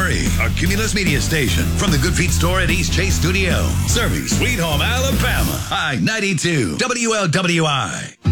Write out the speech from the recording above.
Montgomery, a Cumulus Media station from the Good Feet store at East Chase Studio. Serving Sweet Home, Alabama. I-92, WLWI.